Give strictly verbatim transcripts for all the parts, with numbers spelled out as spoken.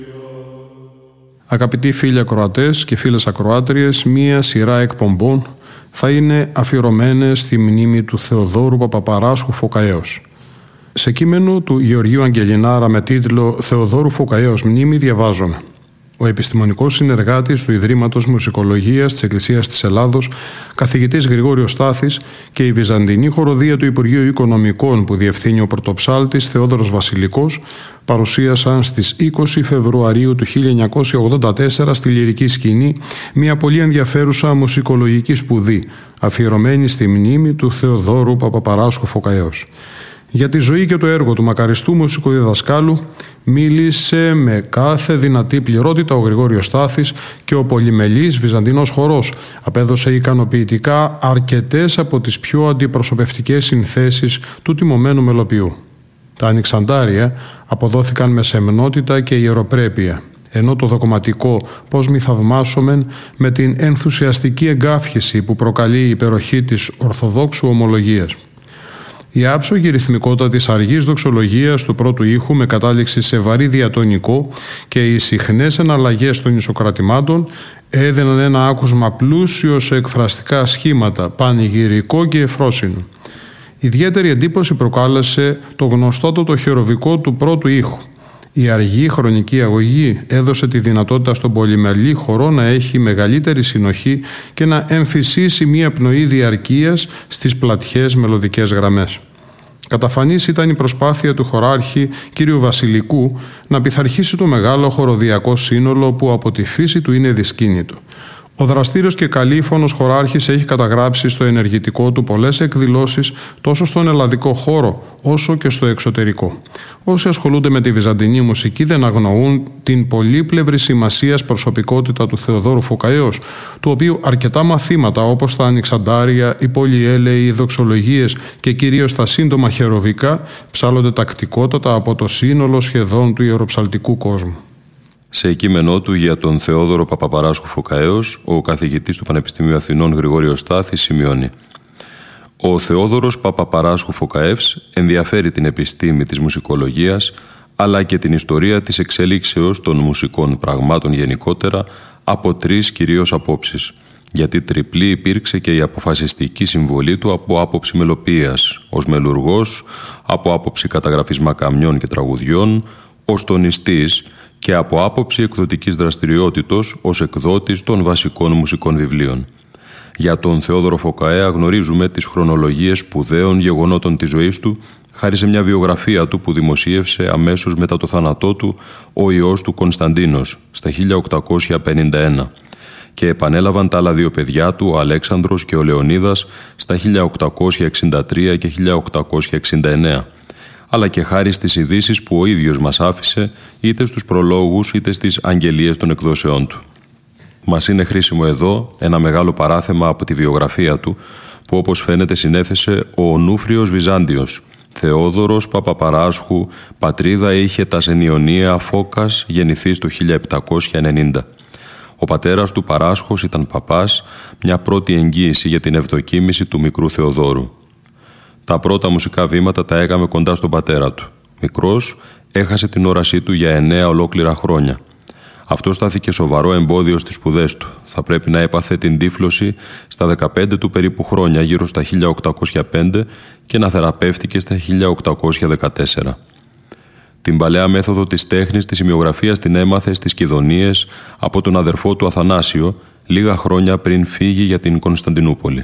Αγαπητοί φίλοι ακροατές και φίλες ακροάτριες, μία σειρά εκπομπών θα είναι αφιερωμένες στη μνήμη του Θεοδόρου Παπαπαράσχου Φωκαέως. Σε κείμενο του Γεωργίου Αγγελινάρα με τίτλο «Θεοδόρου Φωκαέως μνήμη» διαβάζουμε: ο επιστημονικός συνεργάτης του Ιδρύματος Μουσικολογίας της Εκκλησίας της Ελλάδος, καθηγητής Γρηγόριος Στάθης, και η Βυζαντινή Χοροδία του Υπουργείου Οικονομικών που διευθύνει ο πρωτοψάλτης Θεόδωρος Βασιλικός παρουσίασαν στις είκοσι Φεβρουαρίου του χίλια εννιακόσια ογδόντα τέσσερα στη Λυρική Σκηνή μια πολύ ενδιαφέρουσα μουσικολογική σπουδή αφιερωμένη στη μνήμη του Θεοδόρου Παπαπαράσχου Φωκαέως. Για τη ζωή και το έργο του μακαριστού μουσικοδιδασκάλου μίλησε με κάθε δυνατή πληρότητα ο Γρηγόριος Στάθης και ο πολυμελής βυζαντινός χορός απέδωσε ικανοποιητικά αρκετές από τις πιο αντιπροσωπευτικές συνθέσεις του τιμωμένου μελοποιού. Τα ανοιξαντάρια αποδόθηκαν με σεμνότητα και ιεροπρέπεια, ενώ το δογματικό «Πώς μη θαυμάσομεν» με την ενθουσιαστική εγκάφιση που προκαλεί η υπεροχή της Ορθοδόξου ομολογίας. Η άψογη ρυθμικότητα της αργής δοξολογίας του πρώτου ήχου με κατάληξη σε βαρύ διατονικό και οι συχνές εναλλαγές των ισοκρατημάτων έδιναν ένα άκουσμα πλούσιο σε εκφραστικά σχήματα, πανηγυρικό και εφρόσινο. Ιδιαίτερη εντύπωση προκάλεσε το γνωστότατο χεροβικό του πρώτου ήχου. Η αργή χρονική αγωγή έδωσε τη δυνατότητα στον πολυμελή χορό να έχει μεγαλύτερη συνοχή και να εμφυσίσει μία πνοή διαρκείας στις πλατιές μελωδικές γραμμές. Καταφανής ήταν η προσπάθεια του χωράρχη κ. Βασιλικού να πειθαρχήσει το μεγάλο χοροδιακό σύνολο που από τη φύση του είναι δυσκίνητο. Ο δραστήριος και καλήφωνος χωράρχης έχει καταγράψει στο ενεργητικό του πολλές εκδηλώσεις τόσο στον ελλαδικό χώρο όσο και στο εξωτερικό. Όσοι ασχολούνται με τη βυζαντινή μουσική δεν αγνοούν την πολύπλευρη σημασίας προσωπικότητα του Θεοδόρου Φωκαέως, του οποίου αρκετά μαθήματα όπως τα ανοιξαντάρια, οι πολυέλεοι, οι δοξολογίες και κυρίως τα σύντομα χεροβικά ψάλλονται τακτικότατα από το σύνολο σχεδόν του ιεροψαλτικού κόσμου. Σε κείμενό του για τον Θεόδωρο Παπαπαράσχου Φωκαέως, ο καθηγητής του Πανεπιστημίου Αθηνών Γρηγόριος Στάθης σημειώνει: ο Θεόδωρος Παπαπαράσχου Φωκαεύς ενδιαφέρει την επιστήμη της μουσικολογίας, αλλά και την ιστορία της εξέλιξεως των μουσικών πραγμάτων γενικότερα από τρεις κυρίως απόψεις, γιατί τριπλή υπήρξε και η αποφασιστική συμβολή του από άποψη μελοποιίας, ως μελουργός, από άποψη καταγραφής μακαμιών και τραγουδιών, ως τονιστής και από άποψη εκδοτικής δραστηριότητος ως εκδότης των βασικών μουσικών βιβλίων. Για τον Θεόδωρο Φωκαέα γνωρίζουμε τις χρονολογίες σπουδαίων γεγονότων της ζωής του, χάρη σε μια βιογραφία του που δημοσίευσε αμέσως μετά το θάνατό του ο ιός του Κωνσταντίνος στα χίλια οκτακόσια πενήντα ένα και επανέλαβαν τα άλλα δύο παιδιά του, ο Αλέξανδρος και ο Λεωνίδας, στα χίλια οκτακόσια εξήντα τρία και χίλια οκτακόσια εξήντα εννέα. αλλά και χάρη στις ειδήσεις που ο ίδιος μας άφησε, είτε στους προλόγους είτε στις αγγελίες των εκδόσεών του. Μας είναι χρήσιμο εδώ ένα μεγάλο παράθεμα από τη βιογραφία του, που όπως φαίνεται συνέθεσε ο Ονούφριος Βυζάντιος, Θεόδωρος Παπαπαράσχου, πατρίδα είχε τα Σενιονία Φώκας, γεννηθής το χίλια επτακόσια ενενήντα. Ο πατέρας του Παράσχος ήταν παπάς, μια πρώτη εγγύηση για την ευδοκίμηση του μικρού Θεοδόρου. Τα πρώτα μουσικά βήματα τα έκαμε κοντά στον πατέρα του. Μικρός, έχασε την όρασή του για εννέα ολόκληρα χρόνια. Αυτό στάθηκε σοβαρό εμπόδιο στις σπουδές του. Θα πρέπει να έπαθε την τύφλωση στα δεκαπέντε του περίπου χρόνια, γύρω στα χίλια οκτακόσια πέντε, και να θεραπεύτηκε στα χίλια οκτακόσια δεκατέσσερα. Την παλαιά μέθοδο της τέχνης της σημειογραφίας την έμαθε στις Κιδωνίες από τον αδερφό του Αθανάσιο, λίγα χρόνια πριν φύγει για την Κωνσταντινούπολη.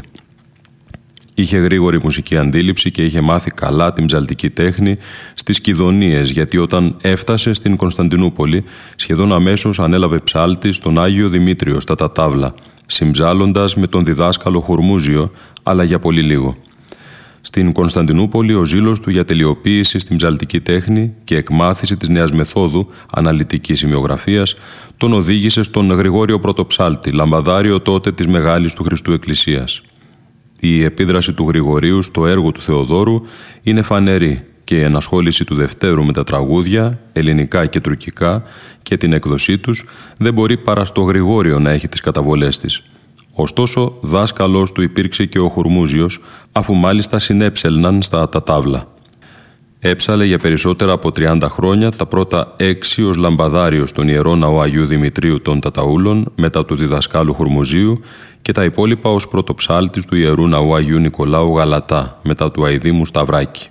Είχε γρήγορη μουσική αντίληψη και είχε μάθει καλά την ψαλτική τέχνη στις Κιδωνίες, γιατί όταν έφτασε στην Κωνσταντινούπολη, σχεδόν αμέσως ανέλαβε ψάλτη στον Άγιο Δημήτριο στα Τατάβλα, συμψάλλοντας με τον διδάσκαλο Χουρμούζιο, αλλά για πολύ λίγο. Στην Κωνσταντινούπολη ο ζήλος του για τελειοποίηση στην ψαλτική τέχνη και εκμάθηση της νέας μεθόδου αναλυτικής σημειογραφίας τον οδήγησε στον Γρηγόριο Πρωτοψάλτη, λαμπαδάριο τότε της Μεγάλης του Χριστού Εκκλησίας. Η επίδραση του Γρηγορίου στο έργο του Θεοδόρου είναι φανερή και η ενασχόληση του Δευτέρου με τα τραγούδια, ελληνικά και τουρκικά, και την έκδοσή τους δεν μπορεί παρά στο Γρηγόριο να έχει τις καταβολές της. Ωστόσο, δάσκαλος του υπήρξε και ο Χουρμούζιος, αφού μάλιστα συνέψελναν στα Τατάβλα. Έψαλε για περισσότερα από τριάντα χρόνια τα πρώτα έξι ως λαμπαδάριος στον Ιερό Ναό Αγίου Δημητρίου των Ταταούλων μετά του διδασκάλου Χουρμουζίου και τα υπόλοιπα ως πρωτοψάλτης του Ιερού Ναού Αγίου Νικολάου Γαλατά μετά του αηδήμου Σταυράκη.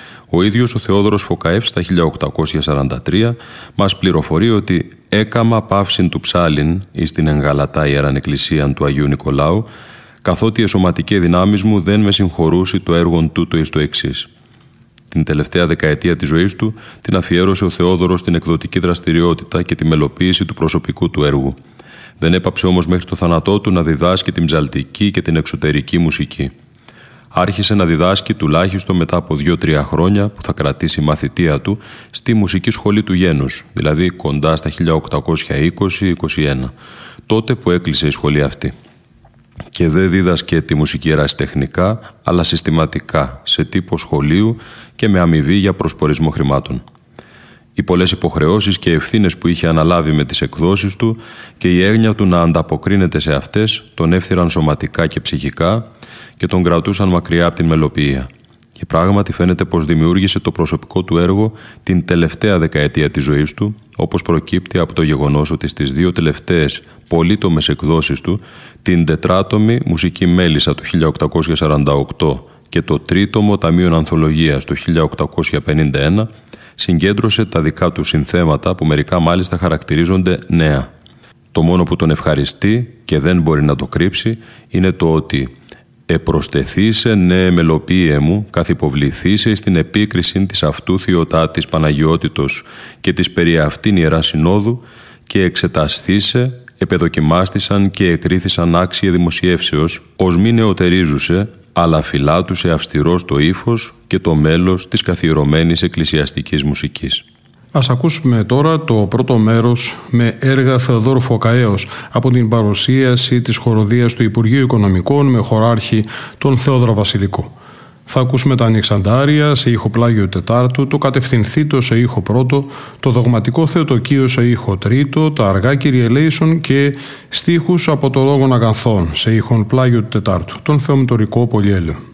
Ο ίδιος ο Θεόδωρος Φωκαεύς στα χίλια οκτακόσια σαράντα τρία μας πληροφορεί ότι «έκαμα παύσιν του ψάλιν εις την εν Γαλατά Ιεράν Εκκλησίαν του Αγίου Νικολάου, καθότι εσωματικέ δυνάμεις μου δεν με συγχωρούσι το έργον τούτο εις το εξής». Την τελευταία δεκαετία της ζωής του την αφιέρωσε ο Θεόδωρος στην εκδοτική δραστηριότητα και τη μελοποίηση του προσωπικού του έργου. Δεν έπαψε όμως μέχρι το θάνατό του να διδάσκει την ψαλτική και την εξωτερική μουσική. Άρχισε να διδάσκει τουλάχιστον μετά από δύο-τρία χρόνια που θα κρατήσει η μαθητεία του στη μουσική σχολή του Γένους, δηλαδή κοντά στα χίλια οκτακόσια είκοσι είκοσι ένα, τότε που έκλεισε η σχολή αυτή. Και δεν δίδασκε τη μουσική ερασιτεχνικά, αλλά συστηματικά, σε τύπο σχολείου και με αμοιβή για προσπορισμό χρημάτων. Οι πολλές υποχρεώσεις και ευθύνες που είχε αναλάβει με τις εκδόσεις του και η έγνοια του να ανταποκρίνεται σε αυτές τον έφθυραν σωματικά και ψυχικά και τον κρατούσαν μακριά από την μελοποιία. Και πράγματι φαίνεται πως δημιούργησε το προσωπικό του έργο την τελευταία δεκαετία της ζωής του, όπως προκύπτει από το γεγονός ότι στις δύο τελευταίες πολύτομες εκδόσεις του, την τετράτομη Μουσική Μέλισσα του χίλια οκτακόσια σαράντα οκτώ και το τρίτομο Ταμείων Ανθολογίας του χίλια οκτακόσια πενήντα ένα, συγκέντρωσε τα δικά του συνθέματα που μερικά μάλιστα χαρακτηρίζονται νέα. Το μόνο που τον ευχαριστεί και δεν μπορεί να το κρύψει είναι το ότι «επροστεθήσε νέε μελοποίησε μου, καθυποβληθήσε στην επίκριση της αυτού θειοτάτης Παναγιότητος και της περί αυτήν Ιερά Συνόδου και εξετασθήσε, επεδοκιμάστησαν και εκρίθησαν άξια δημοσιεύσεως, ως μη νεοτερίζουσε, αλλά φυλάτουσε αυστηρός το ύφος και το μέλος της καθιερωμένης εκκλησιαστικής μουσικής». Ας ακούσουμε τώρα το πρώτο μέρος με έργα Θεοδόρου Φωκαέως από την παρουσίαση της χοροδίας του Υπουργείου Οικονομικών με χωράρχη τον Θεόδωρο Βασιλικό. Θα ακούσουμε τα Ανοιξαντάρια σε ήχο Πλάγιο Τετάρτου, το Κατευθυνθήτο σε ήχο Πρώτο, το Δογματικό Θεοτοκείο σε ήχο Τρίτο, τα Αργά Κυριελέησον και στίχους από το Λόγον Αγανθών σε ήχον Πλάγιο Τετάρτου, τον Θεομητορικό Πολυέλαιο.